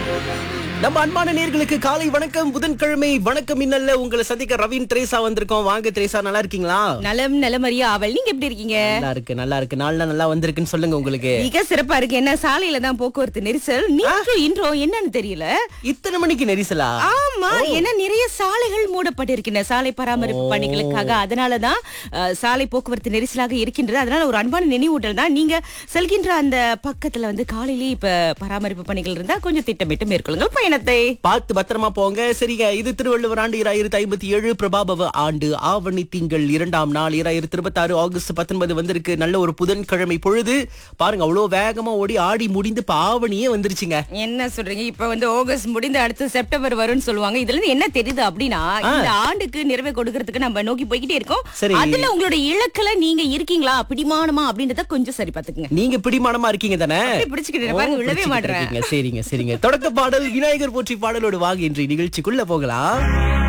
நம்ம அன்பான நேர்களுக்கு காலை வணக்கம். புதன்கிழமை வணக்கம். இன்னல்ல உங்களை சந்திக்க ரவீன் திரேசா வந்திருக்கோம். வாங்க திரேசா, நல்லா இருக்கீங்களா? நலமறியா அவள், நீங்க எப்படி இருக்கீங்க? நல்லா இருக்கு. நாள்ல நல்லா வந்திருக்குன்னு சொல்லுங்க. உங்களுக்கு மிக சிறப்பா இருக்கு. என்ன சாலையில தான் போக்குவரத்து நெரிசல். இன்றோ என்னன்னு தெரியல, இத்தனை மணிக்கு நெரிசலா? ஆமா, ஏன்னா நிறைய சாலைகள் மூடப்பட்டிருக்கின்றன சாலை பராமரிப்பு பணிகளுக்காக. அதனாலதான் சாலை போக்குவரத்து நெரிசலாக இருக்கின்றது. அதனால ஒரு அன்பான நினைவூட்டல் தான், நீங்க செல்கின்ற அந்த பக்கத்துல காலையிலேயே இப்ப பராமரிப்பு பணிகள் இருந்தா கொஞ்சம் திட்டமிட்டு மேற்கொள்ளுங்கள் பயணத்தை. பார்த்து பத்திரமா போங்க. சரிங்க. இது திருவள்ளுவர் ஆண்டு 2057, பிரபாபவ ஆண்டு ஆவணி திங்கள் 2ஆம் நாள் 2026 ஆகஸ்ட் 19 வந்திருக்கு. நல்ல ஒரு புதன்கிழமை பொழுது பாருங்க, அவ்வளவு வேகமா ஓடி ஆடி முடிந்து ஆவணியே வந்துருச்சுங்க. என்ன சொல்றீங்க? இப்ப ஆகஸ்ட் முடிந்து அடுத்து செப்டம்பர் வரும்னு சொல்லுவாங்க. இதுல இருந்து என்ன தெரியுது அப்படின்னா, இந்த ஆண்டுக்கு நிறைவே கொடுக்கறதுக்கு நம்ம நோக்கி போய்கிட்டே இருக்கோம். அதுல உங்களோட இலக்குல நீங்க இருக்கீங்களா, பிடிமானமா அப்படின்றத கொஞ்சம் சரி பாத்துக்குங்க. நீங்க பிடிமானமா இருக்கீங்க தானே? பிடிச்சுக்கிட்டு பாருங்க, விழவே மாட்டேன். சரிங்க. தொடக்க பாடல் விநாயகர் போற்றி பாடலோடு வாங்க இன்றைய நிகழ்ச்சிக்குள்ள போகலாம்.